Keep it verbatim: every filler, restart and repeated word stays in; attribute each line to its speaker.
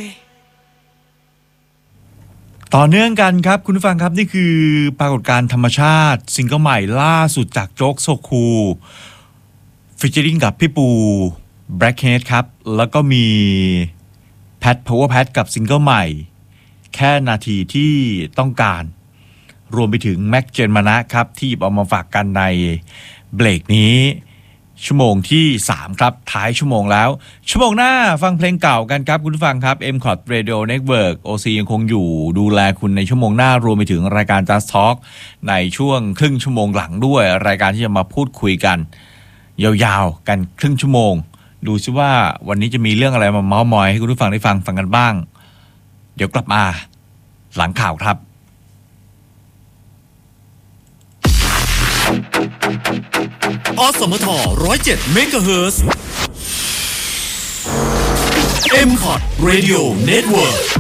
Speaker 1: ต่อเนื่องกันครับคุณผู้ฟังครับนี่คือปรากฏการณ์ธรรมชาติซิงเกิลใหม่ล่าสุดจากโจ๊กโซคูฟีเจอริ่งกับพี่ปูแบล็คเฮดครับแล้วก็มีแพทพาวเวอร์แพทกับซิงเกิลใหม่แค่นาทีที่ต้องการรวมไปถึงแม็กเจนมานะครับที่หยิบเอามาฝากกันในเบรกนี้ชั่วโมงที่สามครับท้ายชั่วโมงแล้วชั่วโมงหน้าฟังเพลงเก่ากันครับคุณผู้ฟังครับ เอ็ม คอร์ด Radio Network โอ ซี ยังคงอยู่ดูแลคุณในชั่วโมงหน้ารวมไปถึงรายการ Just Talk ในช่วงครึ่งชั่วโมงหลังด้วยรายการที่จะมาพูดคุยกันยาวๆกันครึ่งชั่วโมงดูซิว่าวันนี้จะมีเรื่องอะไรมาเม้ามอยให้คุณผู้ฟังได้ฟังฟังกันบ้างเดี๋ยวกลับมาหลังข่าวครับ
Speaker 2: อสมท หนึ่งศูนย์เจ็ด เมกะเฮิรตซ์ เอ็ม คอร์ด Radio Network